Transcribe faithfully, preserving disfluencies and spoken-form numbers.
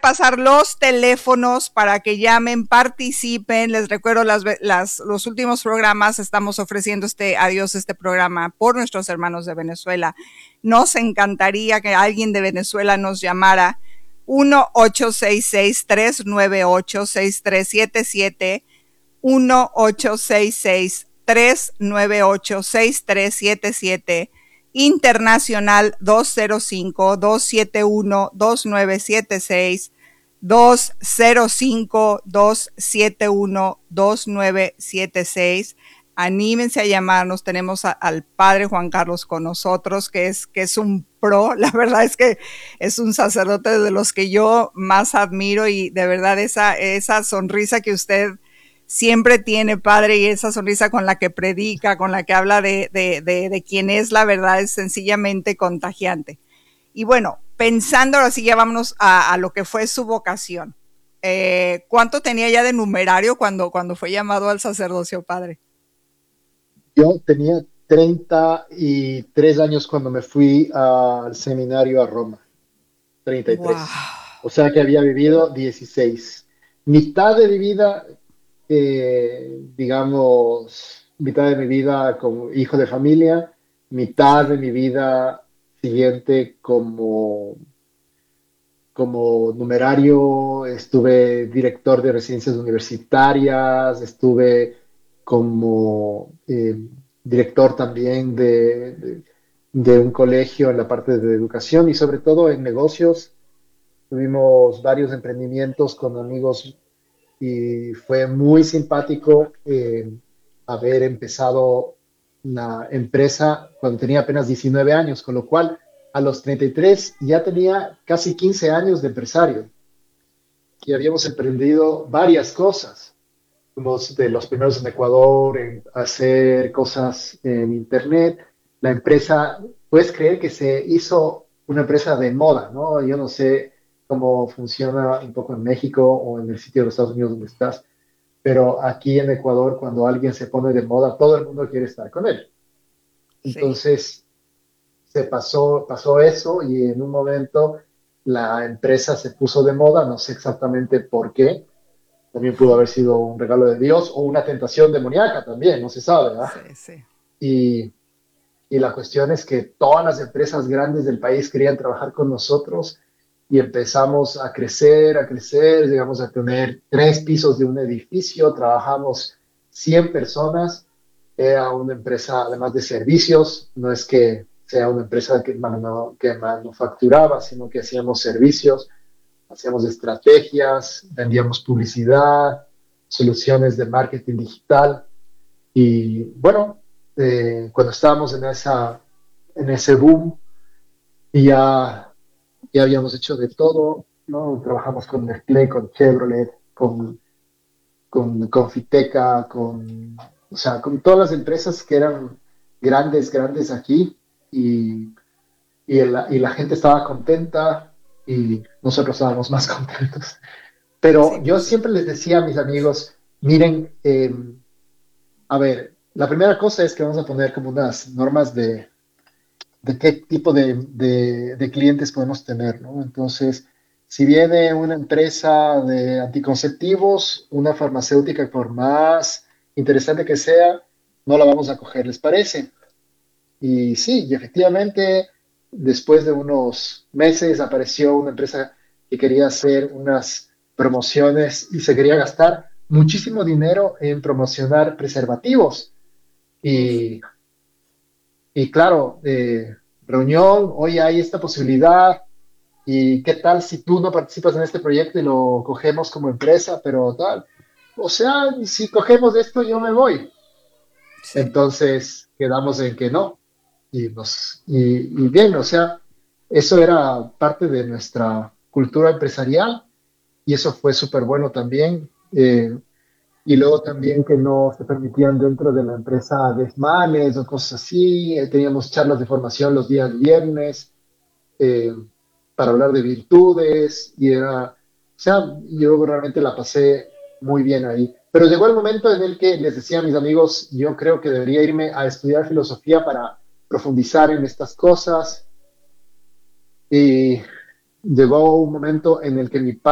pasar los teléfonos para que llamen, participen. Les recuerdo las, las, los últimos programas, estamos ofreciendo este adiós, este programa por nuestros hermanos de Venezuela. Nos encantaría que alguien de Venezuela nos llamara. uno ocho seis seis, tres nueve ocho, seis tres siete siete, uno ocho seis seis, tres nueve ocho, seis tres siete siete, internacional dos cero cinco, dos siete uno, dos nueve siete seis, dos cero cinco, dos siete uno, dos nueve siete seis. Anímense a llamarnos, tenemos a, al padre Juan Carlos con nosotros, que es, que es un pro, la verdad es que es un sacerdote de los que yo más admiro y de verdad esa, esa sonrisa que usted siempre tiene, padre, y esa sonrisa con la que predica, con la que habla de, de, de, de quién es la verdad, es sencillamente contagiante. Y bueno, pensando ahora sí, ya vámonos a, a lo que fue su vocación. Eh, ¿Cuánto tenía ya de numerario cuando, cuando fue llamado al sacerdocio, padre? Yo tenía treinta y tres años cuando me fui al seminario a Roma, treinta y Wow. tres. O sea que había vivido dieciséis. Mitad de mi vida, eh, digamos, mitad de mi vida como hijo de familia, mitad Sí. de mi vida siguiente como, como numerario, estuve director de residencias universitarias, estuve como eh, director también de, de, de un colegio en la parte de educación y sobre todo en negocios. Tuvimos varios emprendimientos con amigos y fue muy simpático eh, haber empezado una empresa cuando tenía apenas diecinueve años, con lo cual a los treinta y tres ya tenía casi quince años de empresario y habíamos emprendido varias cosas. Fuimos de los primeros en Ecuador en hacer cosas en Internet. La empresa, puedes creer que se hizo una empresa de moda, ¿no? Yo no sé cómo funciona un poco en México o en el sitio de los Estados Unidos donde estás, pero aquí en Ecuador, cuando alguien se pone de moda, todo el mundo quiere estar con él. Sí. Entonces, se pasó, pasó eso y en un momento la empresa se puso de moda, no sé exactamente por qué, también pudo haber sido un regalo de Dios o una tentación demoníaca también, no se sabe, ¿verdad? Sí, sí. Y, y la cuestión es que todas las empresas grandes del país querían trabajar con nosotros y empezamos a crecer, a crecer, llegamos a tener tres pisos de un edificio, trabajamos cien personas, era una empresa además de servicios, no es que sea una empresa que, manu que manufacturaba, sino que hacíamos servicios, hacíamos estrategias, vendíamos publicidad, soluciones de marketing digital. Y bueno, eh, cuando estábamos en, esa, en ese boom, y ya, ya habíamos hecho de todo, ¿no? Trabajamos con Nestlé, con Chevrolet, con, con Confiteca, con, o sea, con todas las empresas que eran grandes, grandes aquí. Y, y, el, y la gente estaba contenta y nosotros estábamos más contentos. Pero Sí, yo pues sí. siempre les decía a mis amigos, miren, eh, a ver, la primera cosa es que vamos a poner como unas normas de, de qué tipo de, de, de clientes podemos tener, ¿no? Entonces, si viene una empresa de anticonceptivos, una farmacéutica, por más interesante que sea, no la vamos a coger, ¿les parece? Y sí, y efectivamente, después de unos meses apareció una empresa que quería hacer unas promociones y se quería gastar muchísimo dinero en promocionar preservativos. Uf. Y, y claro, eh, reunión, hoy hay esta posibilidad. ¿Y qué tal si tú no participas en este proyecto y lo cogemos como empresa, pero tal? O sea, si cogemos esto, yo me voy. Sí. Entonces quedamos en que no. Y, nos, y, y bien, o sea, eso era parte de nuestra cultura empresarial y eso fue súper bueno también. Eh, y luego también que no se permitían dentro de la empresa desmanes o cosas así. Eh, teníamos charlas de formación los días viernes eh, para hablar de virtudes y era, o sea, yo realmente la pasé muy bien ahí. Pero llegó el momento en el que les decía a mis amigos, yo creo que debería irme a estudiar filosofía para profundizar en estas cosas. Y llegó un momento en el que mi